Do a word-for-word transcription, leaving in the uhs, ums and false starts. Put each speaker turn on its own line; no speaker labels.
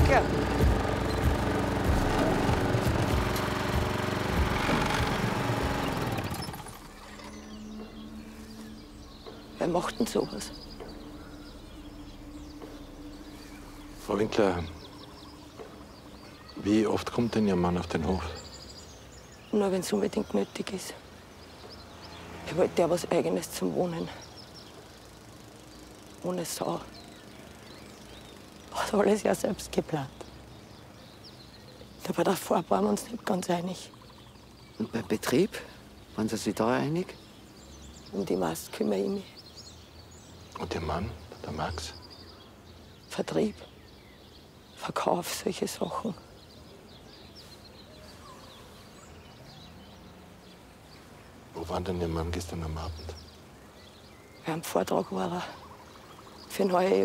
Danke. Wer macht denn sowas?
Frau Winkler, wie oft kommt denn Ihr Mann auf den Hof?
Nur wenn es unbedingt nötig ist. Ich wollte ja was Eigenes zum Wohnen. Ohne Sau. Hat alles ja selbst geplant. Aber davor waren wir uns nicht ganz einig.
Und beim Betrieb? Waren Sie sich da einig?
Um die Mast kümmere ich mich.
Und Ihr Mann, der Max?
Vertrieb, Verkauf, solche Sachen.
Wo war denn Ihr Mann gestern am Abend?
Bei einem Vortrag war er für neue